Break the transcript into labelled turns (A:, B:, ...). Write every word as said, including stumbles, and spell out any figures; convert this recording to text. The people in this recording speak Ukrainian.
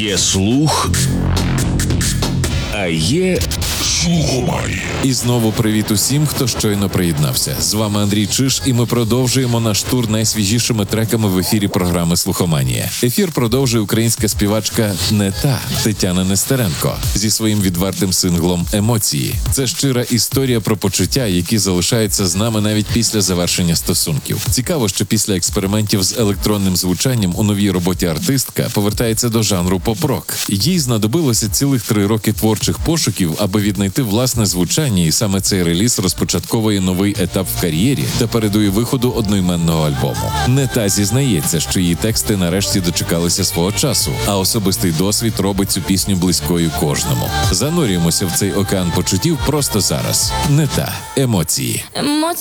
A: Є слух, а є слухоманія.
B: І знову привіт усім, хто щойно приєднався. З вами Андрій Чиш, і ми продовжуємо наш тур найсвіжішими треками в ефірі програми «Слухоманія». Ефір продовжує українська співачка «Не та» Тетяна Нестеренко зі своїм відвертим синглом «Емоції». Це щира історія про почуття, які залишаються з нами навіть після завершення стосунків. Цікаво, що після експериментів з електронним звучанням у новій роботі артистка повертається до жанру поп-рок. Їй знадобилося цілих три роки творчих пошуків, аби віднайти власне звучання, і саме цей реліз розпочатковує новий етап в кар'єрі та передує виходу одноіменного альбому. «Не та» зізнається, що її тексти нарешті дочекалися свого часу, а особистий досвід робить цю пісню близькою кожному. Занурюємося в цей океан почуттів просто зараз. «Не та» – емоції.
C: Емоції